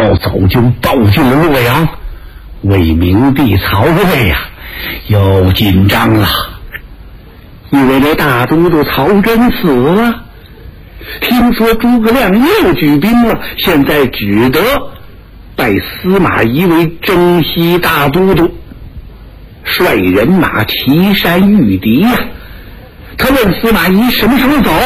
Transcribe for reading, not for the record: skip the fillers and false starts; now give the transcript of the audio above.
早早就报进了洛阳，魏明帝曹魏呀，又紧张了，因为这大都督曹真死了。听说诸葛亮又举兵了，现在只得拜司马懿为征西大都督，率人马岐山御敌呀。他问司马懿什么时候走，